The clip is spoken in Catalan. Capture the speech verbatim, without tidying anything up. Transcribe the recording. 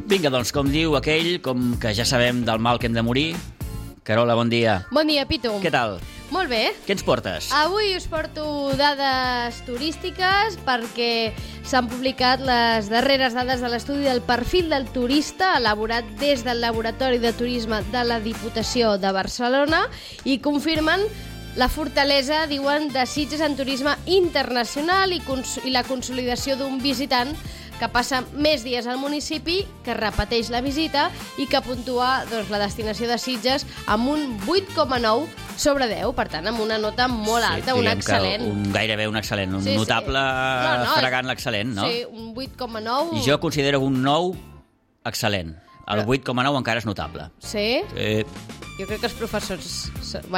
Vinga, doncs, com diu aquell, com que ja sabem del mal que hem de morir... Carola, bon dia. Bon dia, Pitu. Què tal? Molt bé. Què ens portes? Avui us porto dades turístiques perquè s'han publicat les darreres dades de l'estudi del perfil del turista elaborat des del Laboratori de Turisme de la Diputació de Barcelona i confirmen la fortalesa, diuen, de Sitges en turisme internacional i, cons- i la consolidació d'un visitant que passa més dies al municipi, que repeteix la visita i que puntua doncs, la destinació de Sitges amb un vuit coma nou sobre deu, per tant, amb una nota molt alta, sí, un excel·lent. Un, gairebé un excel·lent, un Sí, sí. notable No, no, fregant l'excel·lent, no? Sí, un vuit coma nou. I jo considero un nou excel·lent. El vuit coma nou encara és notable. Sí? Sí. Jo crec que els professors... Bueno,